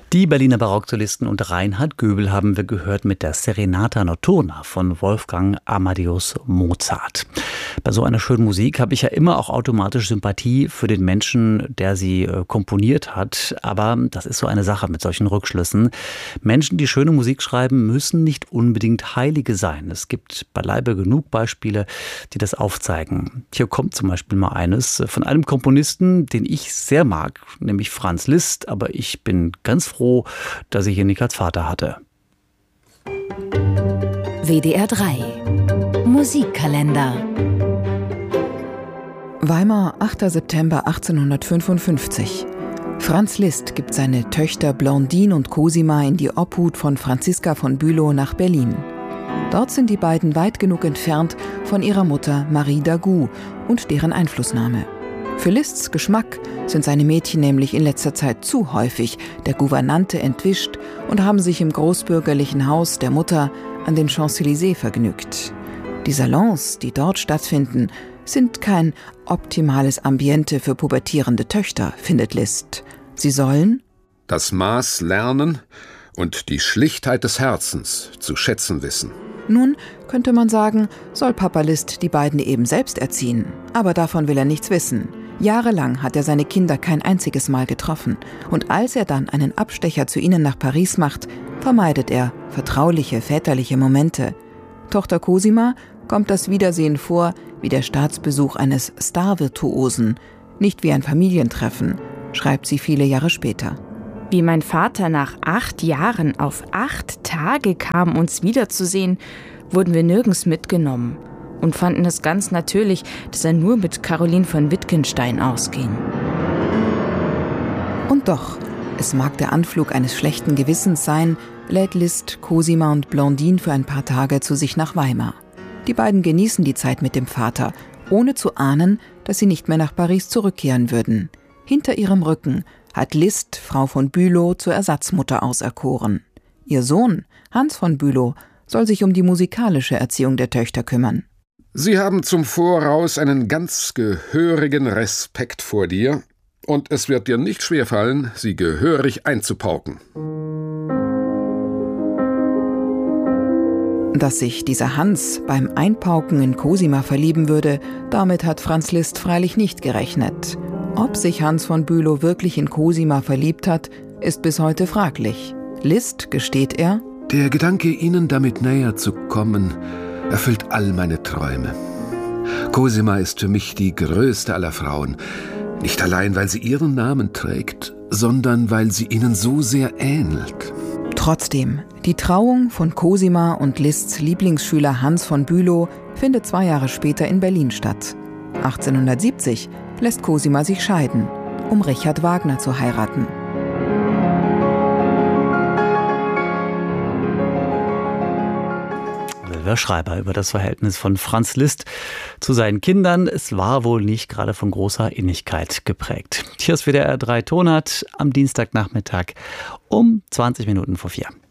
Die Berliner Barocksolisten und Reinhard Göbel haben wir gehört mit der Serenata Notturna von Wolfgang Amadeus Mozart. Bei so einer schönen Musik habe ich ja immer auch automatisch Sympathie für den Menschen, der sie komponiert hat. Aber das ist so eine Sache mit solchen Rückschlüssen. Menschen, die schöne Musik schreiben, müssen nicht unbedingt Heilige sein. Es gibt beileibe genug Beispiele, die das aufzeigen. Hier kommt zum Beispiel mal eines von einem Komponisten, den ich sehr mag, nämlich Franz Liszt. Aber ich bin ganz froh, dass ich ihn nicht als Vater hatte. WDR 3 Musikkalender. Weimar, 8. September 1855. Franz Liszt gibt seine Töchter Blondine und Cosima in die Obhut von Franziska von Bülow nach Berlin. Dort sind die beiden weit genug entfernt von ihrer Mutter Marie d'Agoult und deren Einflussnahme. Für Liszts Geschmack sind seine Mädchen nämlich in letzter Zeit zu häufig der Gouvernante entwischt und haben sich im großbürgerlichen Haus der Mutter an den Champs-Élysées vergnügt. Die Salons, die dort stattfinden, sind kein optimales Ambiente für pubertierende Töchter, findet Liszt. Sie sollen das Maß lernen und die Schlichtheit des Herzens zu schätzen wissen. Nun könnte man sagen, soll Papa Liszt die beiden eben selbst erziehen. Aber davon will er nichts wissen. Jahrelang hat er seine Kinder kein einziges Mal getroffen. Und als er dann einen Abstecher zu ihnen nach Paris macht, vermeidet er vertrauliche väterliche Momente. Tochter Cosima kommt das Wiedersehen vor wie der Staatsbesuch eines Star-Virtuosen, nicht wie ein Familientreffen, schreibt sie viele Jahre später. Wie mein Vater nach 8 Jahren auf 8 Tage kam, uns wiederzusehen, wurden wir nirgends mitgenommen und fanden es ganz natürlich, dass er nur mit Caroline von Wittgenstein ausging. Und doch, es mag der Anflug eines schlechten Gewissens sein, lädt Liszt Cosima und Blondine für ein paar Tage zu sich nach Weimar. Die beiden genießen die Zeit mit dem Vater, ohne zu ahnen, dass sie nicht mehr nach Paris zurückkehren würden. Hinter ihrem Rücken hat Liszt Frau von Bülow zur Ersatzmutter auserkoren. Ihr Sohn, Hans von Bülow, soll sich um die musikalische Erziehung der Töchter kümmern. Sie haben zum Voraus einen ganz gehörigen Respekt vor dir, und es wird dir nicht schwerfallen, sie gehörig einzupauken. Dass sich dieser Hans beim Einpauken in Cosima verlieben würde, damit hat Franz Liszt freilich nicht gerechnet. Ob sich Hans von Bülow wirklich in Cosima verliebt hat, ist bis heute fraglich. Liszt gesteht er: Der Gedanke, Ihnen damit näher zu kommen, erfüllt all meine Träume. Cosima ist für mich die größte aller Frauen. Nicht allein, weil sie Ihren Namen trägt, sondern weil sie Ihnen so sehr ähnelt. Trotzdem, die Trauung von Cosima und Liszts Lieblingsschüler Hans von Bülow findet 2 Jahre später in Berlin statt. 1870 lässt Cosima sich scheiden, um Richard Wagner zu heiraten. Der Schreiber über das Verhältnis von Franz Liszt zu seinen Kindern. Es war wohl nicht gerade von großer Innigkeit geprägt. Hier ist WDR 3 Tonart am Dienstagnachmittag um 20 Minuten vor 4.